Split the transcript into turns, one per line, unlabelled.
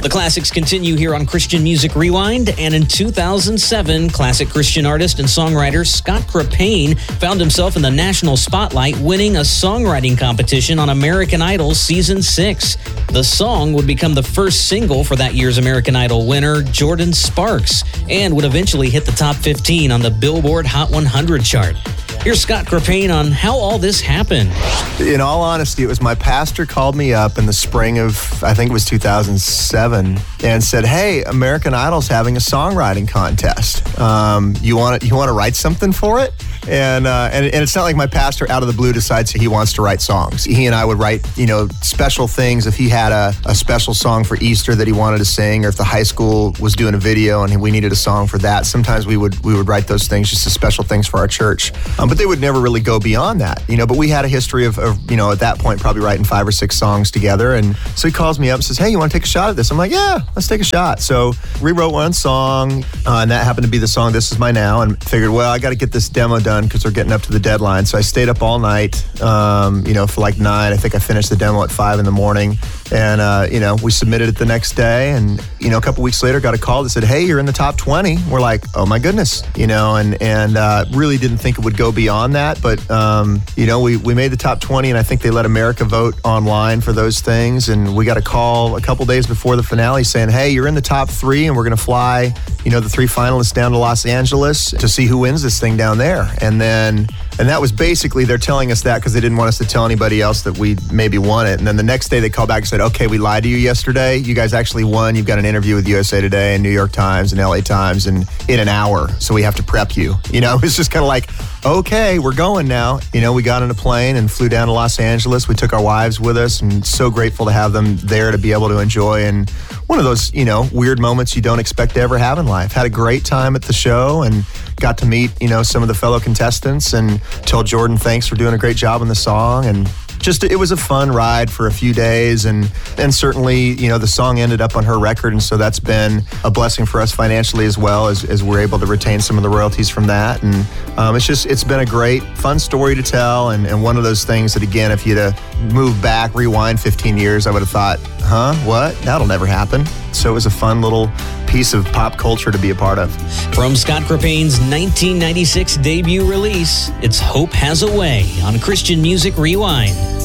The classics continue here on Christian Music Rewind, and in 2007, classic Christian artist and songwriter Scott Crepane found himself in the national spotlight winning a songwriting competition on American Idol Season 6. The song would become the first single for that year's American Idol winner, Jordan Sparks, and would eventually hit the top 15 on the Billboard Hot 100 chart. Here's Scott Crepane on how all this happened.
In all honesty, it was my pastor called me up in the spring of, I think it was 2007, and said, "Hey, American Idol's having a songwriting contest. You want to write something for it?" And it's not like my pastor out of the blue decides he wants to write songs. He and I would write, special things. If he had a special song for Easter that he wanted to sing, or if the high school was doing a video and we needed a song for that, sometimes we would write those things just as special things for our church. But they would never really go beyond that, But we had a history of at that point probably writing 5 or 6 songs together. And so he calls me up and says, "Hey, you want to take a shot at this?" I'm like, "Yeah, let's take a shot." So rewrote one song, and that happened to be the song "This Is My Now," and figured, well, I got to get this demo done because we're getting up to the deadline. So I stayed up all night, for like 9. I think I finished the demo at 5 in the morning. And, we submitted it the next day. And, a couple weeks later, got a call that said, "Hey, you're in the top 20. We're like, "Oh my goodness," and really didn't think it would go beyond that. But, we made the top 20, and I think they let America vote online for those things. And we got a call a couple days before the finale saying, "Hey, you're in the top 3, and we're going to fly, the 3 finalists down to Los Angeles to see who wins this thing down there." And that was basically, they're telling us that because they didn't want us to tell anybody else that we maybe won it. And then the next day they called back and said, "Okay, we lied to you yesterday. You guys actually won. You've got an interview with USA Today and New York Times and LA Times in an hour. So we have to prep you." It's just kind of like, okay, we're going now. We got on a plane and flew down to Los Angeles. We took our wives with us, and so grateful to have them there to be able to enjoy. And one of those, weird moments you don't expect to ever have in life. Had a great time at the show and got to meet, some of the fellow contestants, and told Jordan thanks for doing a great job on the song. And just, it was a fun ride for a few days, and certainly, the song ended up on her record, and so that's been a blessing for us financially as well, as we're able to retain some of the royalties from that. And it's been a great, fun story to tell, and one of those things that, again, if you'd have moved back, rewind 15 years, I would have thought, what? That'll never happen. So it was a fun little piece of pop culture to be a part of.
From Scott Crepane's 1996 debut release, it's Hope Has a Way on Christian Music Rewind.